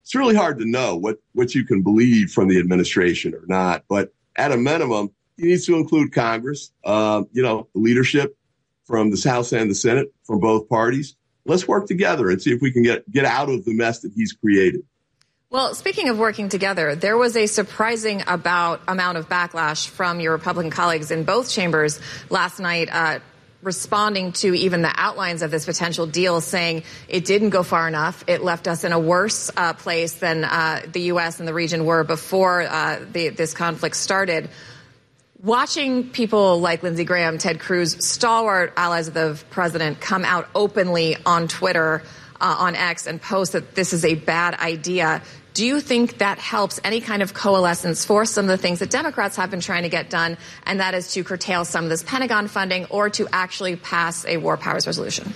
it's really hard to know what you can believe from the administration or not. But at a minimum, he needs to include Congress, the leadership from the House and the Senate from both parties. Let's work together and see if we can get out of the mess that he's created. Well, speaking of working together, there was a surprising amount of backlash from your Republican colleagues in both chambers last night, responding to even the outlines of this potential deal, saying it didn't go far enough. It left us in a worse place than the U.S. and the region were before this conflict started. Watching people like Lindsey Graham, Ted Cruz, stalwart allies of the president, come out openly on Twitter, on X, and post that this is a bad idea, do you think that helps any kind of coalescence for some of the things that Democrats have been trying to get done, and that is to curtail some of this Pentagon funding or to actually pass a war powers resolution?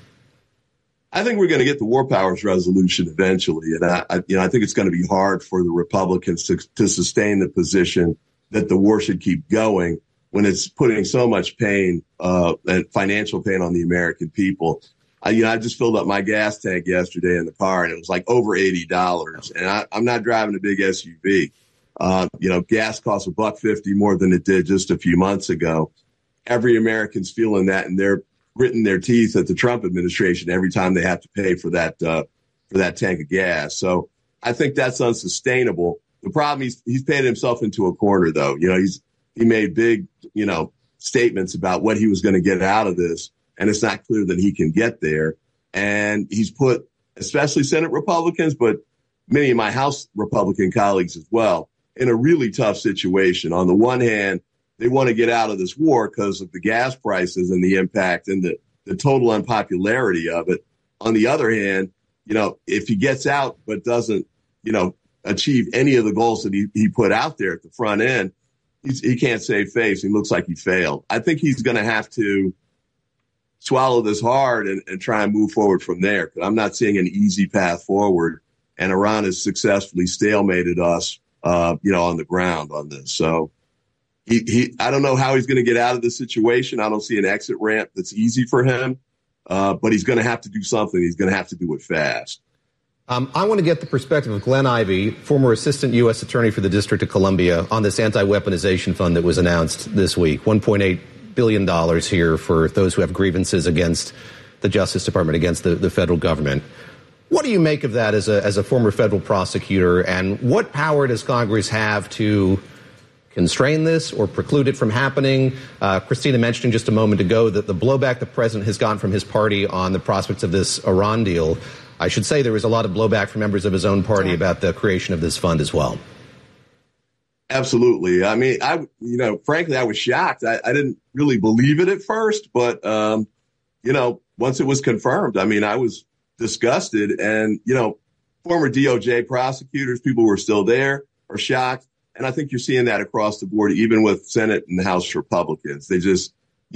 I think we're going to get the war powers resolution eventually. And I think it's going to be hard for the Republicans to sustain the position that the war should keep going when it's putting so much pain and financial pain on the American people. I just filled up my gas tank yesterday in the car, and it was like over $80. And I'm not driving a big SUV. Gas costs $1.50 more than it did just a few months ago. Every American's feeling that, and they're gritting their teeth at the Trump administration every time they have to pay for that tank of gas. So I think that's unsustainable. The problem, he's painted himself into a corner, though. He made big, statements about what he was going to get out of this. And it's not clear that he can get there. And he's put, especially Senate Republicans, but many of my House Republican colleagues as well, in a really tough situation. On the one hand, they want to get out of this war because of the gas prices and the impact and the total unpopularity of it. On the other hand, if he gets out but doesn't, achieve any of the goals that he put out there at the front end, he can't save face. He looks like he failed. I think he's going to have to swallow this hard and try and move forward from there. I'm not seeing an easy path forward, and Iran has successfully stalemated us, on the ground on this. So I don't know how he's going to get out of this situation. I don't see an exit ramp that's easy for him, but he's going to have to do something. He's going to have to do it fast. I want to get the perspective of Glenn Ivey, former assistant U.S. attorney for the District of Columbia, on this anti-weaponization fund that was announced this week. $1.8 billion here for those who have grievances against the Justice Department, against the federal government. What do you make of that as a former federal prosecutor, and what power does Congress have to constrain this or preclude it from happening? Christina mentioned just a moment ago that the blowback the president has gotten from his party on the prospects of this Iran deal. I should say there was a lot of blowback from members of his own party about the creation of this fund as well. Absolutely. I mean, frankly, I was shocked. I didn't really believe it at first, but, once it was confirmed, I was disgusted. And, former DOJ prosecutors, people who are still there, are shocked. And I think you're seeing that across the board, even with Senate and House Republicans. They just,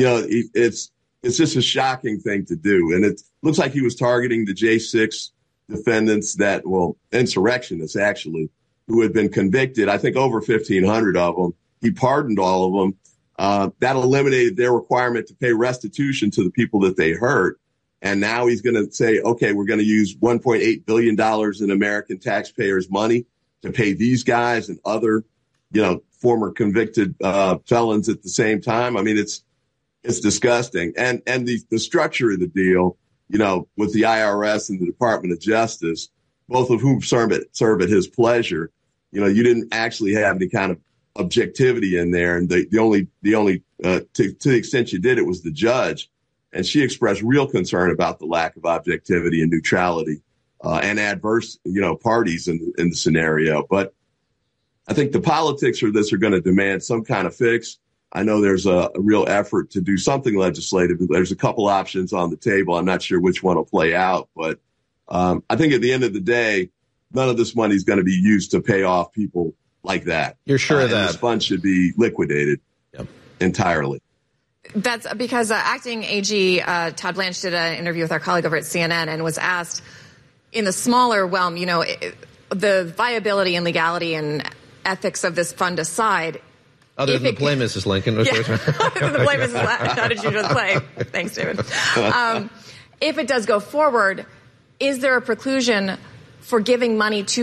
it's just a shocking thing to do. And it looks like he was targeting the J6 defendants insurrectionists, actually, who had been convicted. I think over 1,500 of them. He pardoned all of them. That eliminated their requirement to pay restitution to the people that they hurt. And now he's going to say, okay, we're going to use $1.8 billion in American taxpayers' money to pay these guys and other, former convicted felons at the same time. It's disgusting. And the structure of the deal, with the IRS and the Department of Justice, both of whom serve at his pleasure, you didn't actually have any kind of objectivity in there. And the only to the extent you did, it was the judge. And she expressed real concern about the lack of objectivity and neutrality, and adverse, parties in the scenario. But I think the politics of this are going to demand some kind of fix. I know there's a real effort to do something legislative. There's a couple options on the table. I'm not sure which one will play out, but I think at the end of the day, none of this money is going to be used to pay off people like that. You're sure that this fund should be liquidated entirely. That's because acting AG Todd Blanche did an interview with our colleague over at CNN and was asked, in the smaller realm, the viability and legality and ethics of this fund aside. Other than the play, Mrs. Lincoln. Other than the play, Mrs. How did you do the play? Thanks, David. If it does go forward, is there a preclusion for giving money to